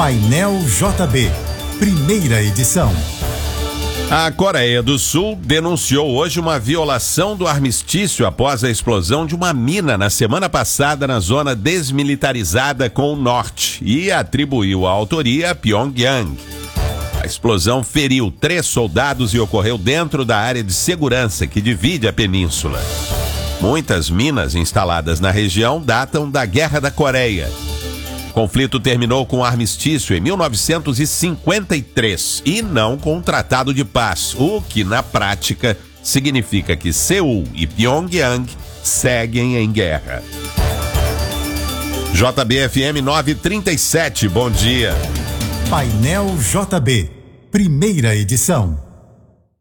Painel JB, primeira edição. A Coreia do Sul denunciou hoje uma violação do armistício após a explosão de uma mina na semana passada na zona desmilitarizada com o norte e atribuiu a autoria a Pyongyang. A explosão feriu 3 soldados e ocorreu dentro da área de segurança que divide a península. Muitas minas instaladas na região datam da Guerra da Coreia. O conflito terminou com o armistício em 1953 e não com um tratado de paz, o que na prática significa que Seul e Pyongyang seguem em guerra. JBFM 937, bom dia. Painel JB, primeira edição.